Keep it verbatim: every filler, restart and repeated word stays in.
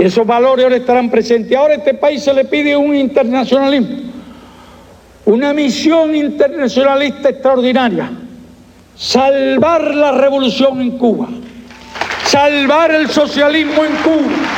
Esos valores ahora estarán presentes. Ahora a este país se le pide un internacionalismo, una misión internacionalista extraordinaria. Salvar la revolución en Cuba, salvar el socialismo en Cuba,